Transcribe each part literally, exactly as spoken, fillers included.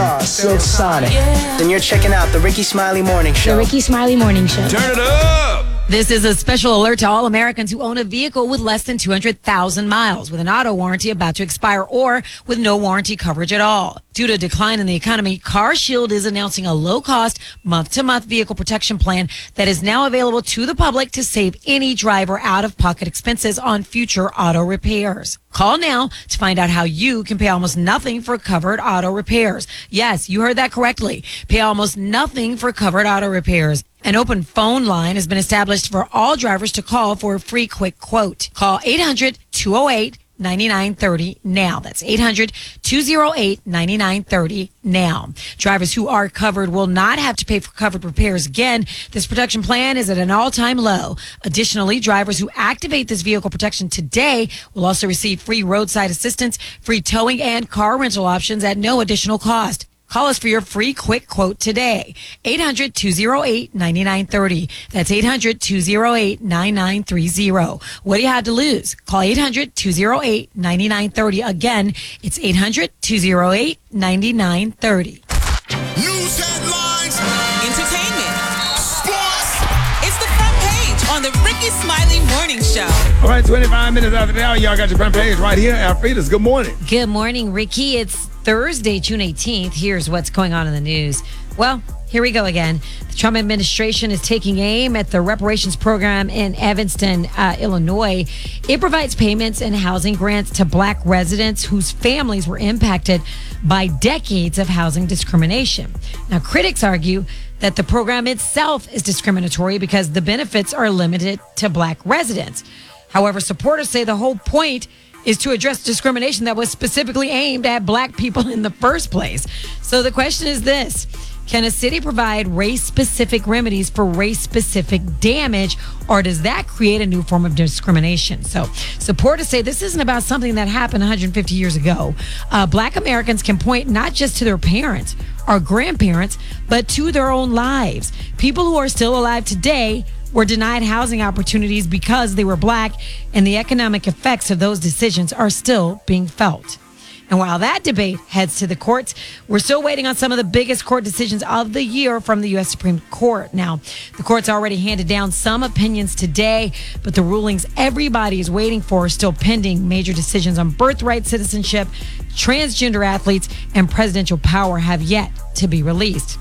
Ah, Silk Sonic. Yeah. Then you're checking out the Ricky Smiley Morning Show. The Ricky Smiley Morning Show. Turn it up! This is a special alert to all Americans who own a vehicle with less than two hundred thousand miles, with an auto warranty about to expire, or with no warranty coverage at all. Due to a decline in the economy, CarShield is announcing a low-cost, month-to-month vehicle protection plan that is now available to the public to save any driver out-of-pocket expenses on future auto repairs. Call now to find out how you can pay almost nothing for covered auto repairs. Yes, you heard that correctly. Pay almost nothing for covered auto repairs. An open phone line has been established for all drivers to call for a free quick quote. Call eight hundred, two oh eight, nine nine three oh now. That's eight hundred, two oh eight, nine nine three oh now. Drivers who are covered will not have to pay for covered repairs again. This protection plan is at an all-time low. Additionally, drivers who activate this vehicle protection today will also receive free roadside assistance, free towing, and car rental options at no additional cost. Call us for your free quick quote today. eight hundred, two oh eight, nine nine three oh. That's eight hundred, two oh eight, nine nine three oh. What do you have to lose? Call eight hundred, two oh eight, nine nine three oh. Again, it's eight hundred, two oh eight, nine nine three oh. News headlines. Entertainment. Sports. It's the front page on the Ricky Smiley Morning Show. All right, twenty-five minutes after the hour, y'all got your front page right here. Alfreda's, good morning. Good morning, Ricky. It's Thursday, June eighteenth. Here's what's going on in the news. Well, here we go again. The Trump administration is taking aim at the reparations program in Evanston, uh, Illinois. It provides payments and housing grants to black residents whose families were impacted by decades of housing discrimination. Now, critics argue that the program itself is discriminatory because the benefits are limited to black residents. However, supporters say the whole point is to address discrimination that was specifically aimed at black people in the first place. So the question is this: can a city provide race-specific remedies for race-specific damage, or does that create a new form of discrimination? So supporters say this isn't about something that happened one hundred fifty years ago. Uh, black Americans can point not just to their parents or grandparents, but to their own lives. People who are still alive today were denied housing opportunities because they were black, and the economic effects of those decisions are still being felt. And while that debate heads to the courts, we're still waiting on some of the biggest court decisions of the year from the U S Supreme Court. Now, the court's already handed down some opinions today, but the rulings everybody is waiting for are still pending. Major decisions on birthright citizenship, transgender athletes, and presidential power have yet to be released.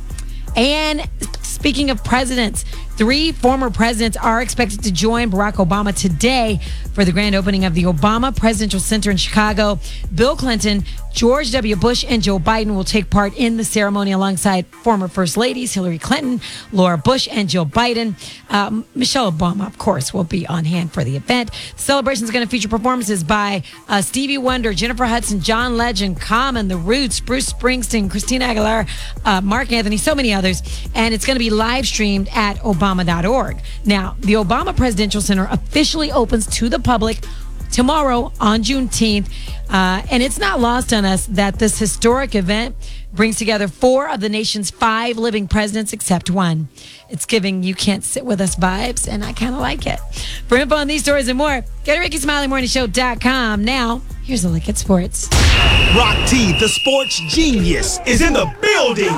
And speaking of presidents, three former presidents are expected to join Barack Obama today for the grand opening of the Obama Presidential Center in Chicago. Bill Clinton, George W. Bush, and Joe Biden will take part in the ceremony alongside former First Ladies Hillary Clinton, Laura Bush, and Joe Biden. Um, Michelle Obama, of course, will be on hand for the event. The celebration is going to feature performances by uh, Stevie Wonder, Jennifer Hudson, John Legend, Common, The Roots, Bruce Springsteen, Christina Aguilera, uh, Mark Anthony, so many others. And it's going to be live streamed at Obama dot org. Now, the Obama Presidential Center officially opens to the public tomorrow on Juneteenth. Uh, and it's not lost on us that this historic event brings together four of the nation's five living presidents except one. It's giving You Can't Sit With Us vibes, and I kind of like it. For info on these stories and more, go to Ricky Smiley Morning Show dot com. Now, here's a look at sports. Rock T, the sports genius, is in the building.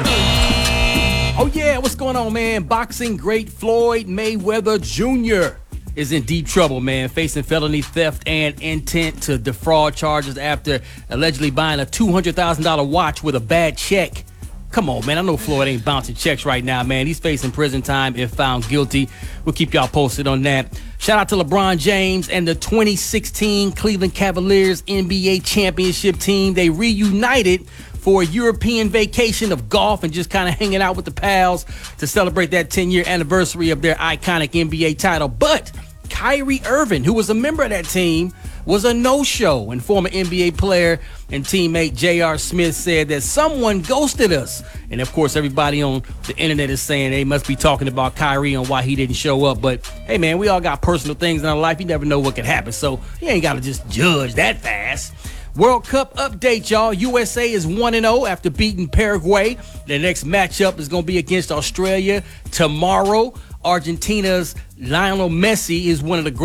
Oh, yeah, what's going on, man? Boxing great Floyd Mayweather Junior is in deep trouble, man, facing felony theft and intent to defraud charges after allegedly buying a two hundred thousand dollars watch with a bad check. Come on, man. I know Floyd ain't bouncing checks right now, man. He's facing prison time if found guilty. We'll keep y'all posted on that. Shout out to LeBron James and the twenty sixteen Cleveland Cavaliers N B A championship team. They reunited for a European vacation of golf and just kind of hanging out with the pals to celebrate that ten-year anniversary of their iconic N B A title. But Kyrie Irving, who was a member of that team, was a no-show, and former N B A player and teammate J R. Smith said that someone ghosted us. And, of course, everybody on the internet is saying they must be talking about Kyrie and why he didn't show up. But, hey, man, we all got personal things in our life. You never know what could happen, so you ain't got to just judge that fast. World Cup update, y'all. U S A is one and oh after beating Paraguay. The next matchup is going to be against Australia tomorrow. Argentina's Lionel Messi is one of the great